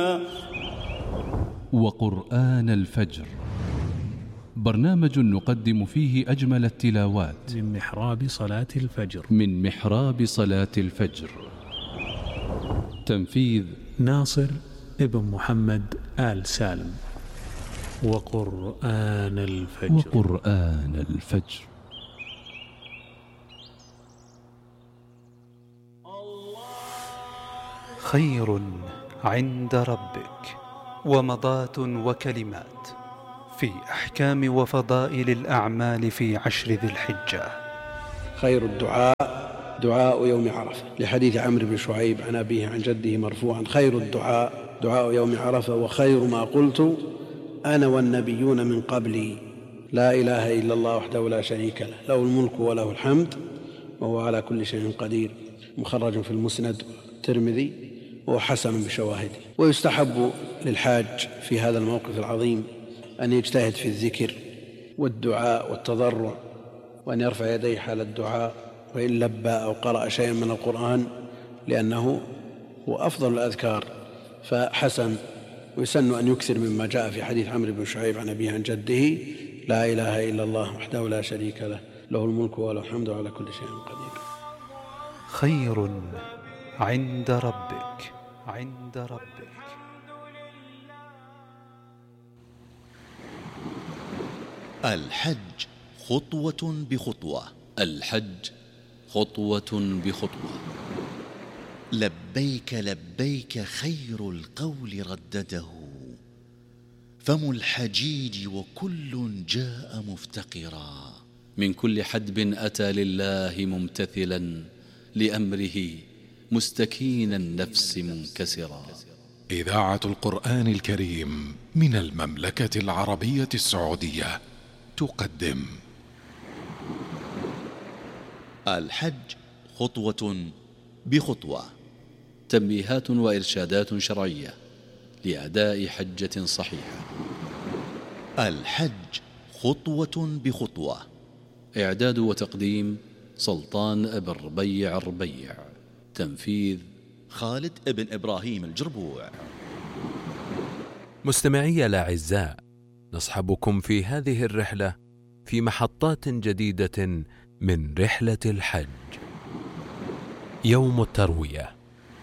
وقرآن الفجر، برنامج نقدم فيه أجمل التلاوات من محراب صلاة الفجر. تنفيذ ناصر ابن محمد آل سالم. وقرآن الفجر. خير عند ربك ومضات وكلمات في أحكام وفضائل الأعمال في 10 ذي الحجة. خير الدعاء دعاء يوم عرفة، لحديث عمرو بن شعيب عن أبيه عن جده مرفوعا: خير الدعاء دعاء يوم عرفة، وخير ما قلت أنا والنبيون من قبلي لا إله إلا الله وحده لا شريك له، له الملك وله الحمد وهو على كل شيء قدير. مخرج في المسند الترمذي وهو حسن بشواهده. ويستحب للحاج في هذا الموقف العظيم أن يجتهد في الذكر والدعاء والتضرع، وأن يرفع يديه حال الدعاء، وإن لبى أو قرأ شيئا من القرآن، لأنه هو أفضل الأذكار فحسن. ويسن أن يكثر مما جاء في حديث عمرو بن شعيب عن أبيه عن جده: لا إله إلا الله وحده لا شريك له، له الملك وله الحمد وعلى كل شيء قدير. خير عند ربك. الحج خطوة بخطوة. لبيك لبيك خير القول ردده، فم الحجيج وكل جاء مفتقرا، من كل حدب أتى لله ممتثلا، لأمره مستكين النفس منكسرا. إذاعة القرآن الكريم من المملكة العربية السعودية تقدم الحج خطوة بخطوة، تنبيهات وإرشادات شرعية لأداء حجة صحيحة. الحج خطوة بخطوة، إعداد وتقديم سلطان ابن ربيع. تنفيذ خالد ابن إبراهيم الجربوع. مستمعي الأعزاء، نصحبكم في هذه الرحلة في محطات جديدة من رحلة الحج. يوم التروية.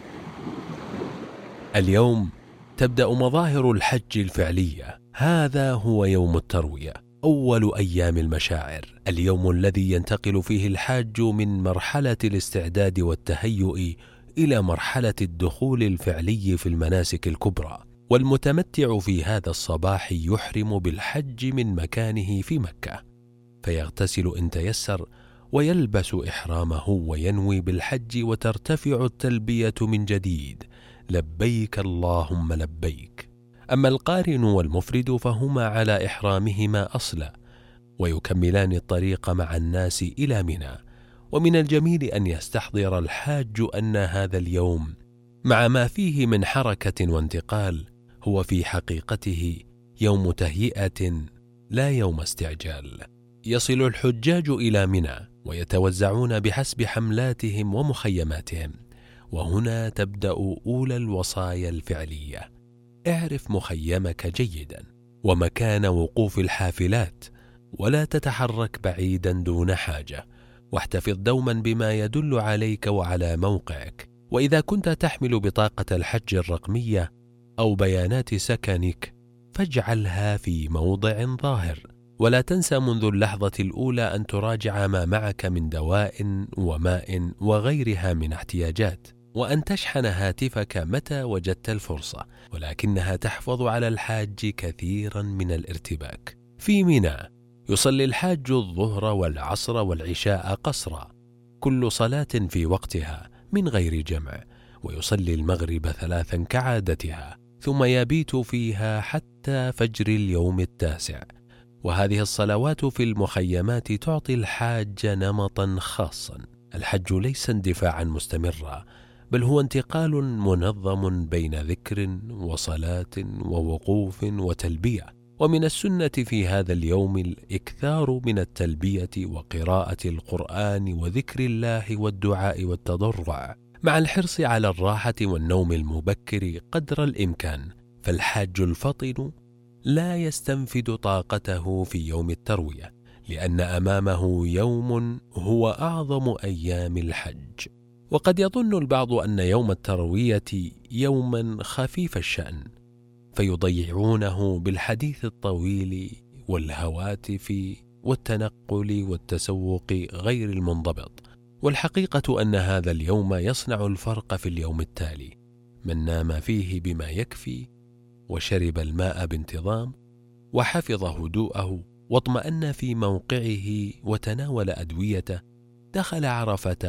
اليوم تبدأ مظاهر الحج الفعلية. هذا هو يوم التروية، أول أيام المشاعر، اليوم الذي ينتقل فيه الحاج من مرحلة الاستعداد والتهيؤ إلى مرحلة الدخول الفعلي في المناسك الكبرى. والمتمتع في هذا الصباح يحرم بالحج من مكانه في مكة، فيغتسل إن تيسر ويلبس إحرامه وينوي بالحج، وترتفع التلبية من جديد: لبيك اللهم لبيك. أما القارن والمفرد فهما على إحرامهما أصلا، ويكملان الطريق مع الناس إلى منى. ومن الجميل أن يستحضر الحاج أن هذا اليوم مع ما فيه من حركة وانتقال هو في حقيقته يوم تهيئة لا يوم استعجال. يصل الحجاج إلى منى ويتوزعون بحسب حملاتهم ومخيماتهم، وهنا تبدأ أولى الوصايا الفعلية: اعرف مخيمك جيدا ومكان وقوف الحافلات، ولا تتحرك بعيدا دون حاجة، واحتفظ دوما بما يدل عليك وعلى موقعك. وإذا كنت تحمل بطاقة الحج الرقمية أو بيانات سكنك فاجعلها في موضع ظاهر، ولا تنسى منذ اللحظة الأولى أن تراجع ما معك من دواء وماء وغيرها من احتياجات، وأن تشحن هاتفك متى وجدت الفرصة، ولكنها تحفظ على الحاج كثيرا من الارتباك. في منى يصلي الحاج الظهر والعصر والعشاء قصرا، كل صلاة في وقتها من غير جمع، ويصلي المغرب 3 كعادتها، ثم يبيت فيها حتى فجر اليوم 9. وهذه الصلوات في المخيمات تعطي الحاج نمطا خاصا. الحج ليس اندفاعا مستمرا، بل هو انتقال منظم بين ذكر وصلاة ووقوف وتلبية. ومن السنة في هذا اليوم الإكثار من التلبية وقراءة القرآن وذكر الله والدعاء والتضرع. مع الحرص على الراحة والنوم المبكر قدر الإمكان، فالحاج الفطن لا يستنفد طاقته في يوم التروية، لأن أمامه يوم هو أعظم أيام الحج. وقد يظن البعض أن يوم التروية يوما خفيف الشأن، فيضيعونه بالحديث الطويل والهواتف والتنقل والتسوق غير المنضبط. والحقيقة أن هذا اليوم يصنع الفرق في اليوم التالي: من نام فيه بما يكفي، وشرب الماء بانتظام، وحفظ هدوءه، واطمأن في موقعه، وتناول أدويته، دخل عرفة